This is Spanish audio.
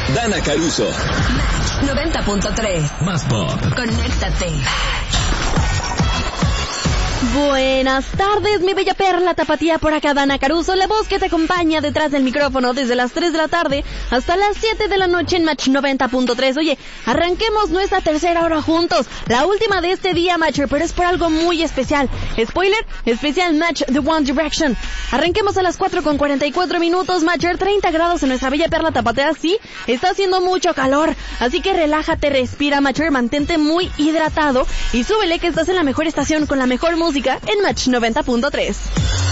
Dana Caruso. Match 90.3. Más pop. Conéctate. Buenas tardes, mi bella perla tapatía, por acá Dana Caruso, la voz que te acompaña detrás del micrófono desde las 3 de la tarde hasta las 7 de la noche en Match 90.3. Oye, arranquemos nuestra tercera hora juntos, la última de este día, Matcher, pero es por algo muy especial. Spoiler, especial Match de One Direction. Arranquemos a las 4:44, Matcher, 30 grados en nuestra bella perla tapatía, sí, está haciendo mucho calor, así que relájate, respira, Matcher, mantente muy hidratado y súbele que estás en la mejor estación con la mejor música en Match 90.3.